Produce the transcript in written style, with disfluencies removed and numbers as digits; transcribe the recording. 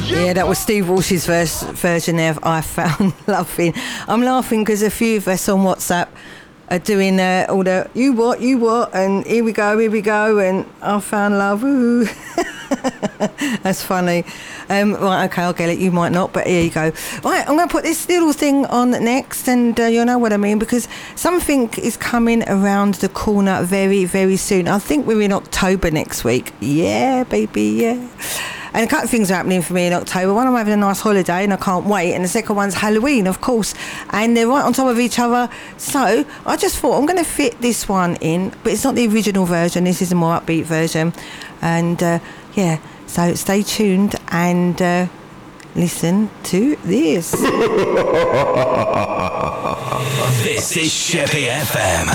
Yeah, that was Steve Walsh's version there of I Found Loving. I'm laughing because a few of us on WhatsApp are doing all the you what, and here we go, and I found love, ooh. That's funny. Right, okay, I'll get it, you might not, but here you go. Right, I'm going to put this little thing on next, and you'll know what I mean, because something is coming around the corner very, very soon. I think we're in October next week. Yeah, baby, yeah. And a couple of things are happening for me in October. One, I'm having a nice holiday and I can't wait. And the second one's Halloween, of course. And they're right on top of each other. So I just thought I'm going to fit this one in. But it's not the original version. This is a more upbeat version. And yeah, so stay tuned and listen to this. This is Sheppy FM.